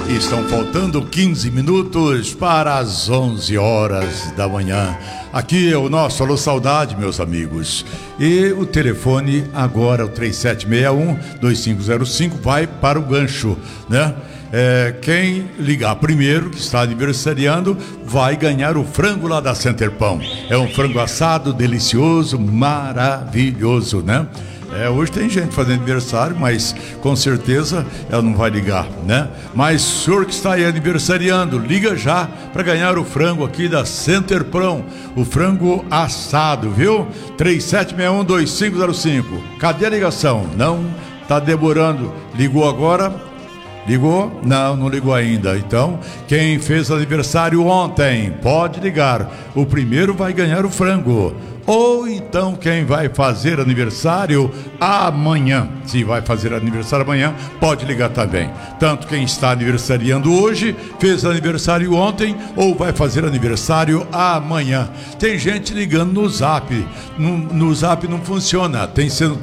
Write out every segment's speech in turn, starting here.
Estão faltando 15 minutos para as 11 horas da manhã. Aqui é o nosso Alô Saudade, meus amigos. E o telefone agora, o 3761-2505, vai para o gancho, né? Quem ligar primeiro, que está aniversariando, vai ganhar o frango lá da Center Pão. É um frango assado, delicioso, maravilhoso, né? Hoje tem gente fazendo aniversário, mas com certeza ela não vai ligar, né? Mas o senhor que está aí aniversariando, liga já para ganhar o frango aqui da Center Pão, o frango assado, viu? 3761-2505. Cadê a ligação? Não está demorando. Ligou agora? Ligou? Não, não ligou ainda. Então, quem fez aniversário ontem, pode ligar. O primeiro vai ganhar o frango. Ou então quem vai fazer aniversário amanhã. Se vai fazer aniversário amanhã, pode ligar também. Tanto quem está aniversariando hoje, fez aniversário ontem, ou vai fazer aniversário amanhã. Tem gente ligando no Zap. No Zap não funciona. Tem sendo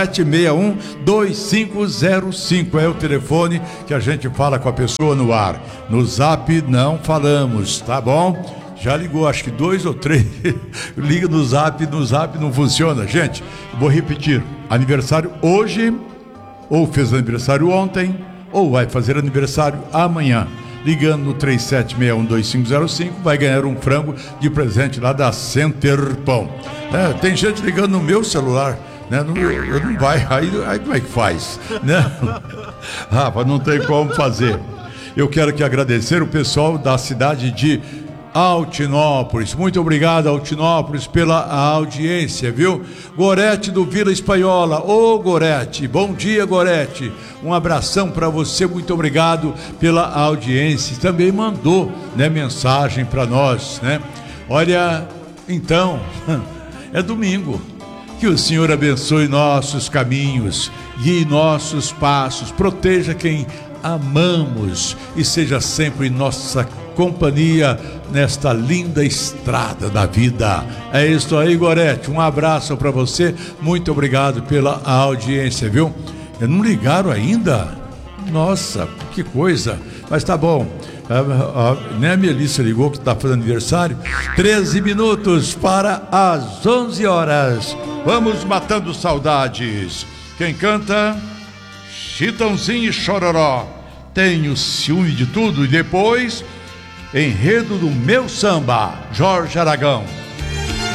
3761-2505. É o telefone que a gente fala com a pessoa no ar. No Zap não falamos, tá bom? Já ligou, acho que 2 ou 3. Liga no Zap não funciona. Gente, vou repetir. Aniversário hoje, ou fez aniversário ontem, ou vai fazer aniversário amanhã. Ligando no 3761-2505, vai ganhar um frango de presente lá da Center Pão. Tem gente ligando no meu celular, né? Eu não vai, aí como é que faz? Né? Rafa, não tem como fazer. Eu quero que agradecer o pessoal da cidade de Altinópolis. Muito obrigado, Altinópolis, pela audiência, viu? Gorete do Vila Espanhola. Ô, Gorete, bom dia, Gorete. Um abração para você, muito obrigado pela audiência. Também mandou, né, mensagem para nós, né? Olha, então, é domingo. Que o Senhor abençoe nossos caminhos, guie nossos passos, proteja quem amamos e seja sempre nossa companhia nesta linda estrada da vida. É isso aí, Gorete, um abraço para você, muito obrigado pela audiência, viu? Não ligaram ainda? Nossa, que coisa, mas tá bom. Né, a Melissa ligou que está fazendo aniversário. 13 minutos para as 11 horas. Vamos matando saudades. Quem canta? Chitãozinho e Chororó. Tenho ciúme de tudo. E depois, enredo do meu samba, Jorge Aragão.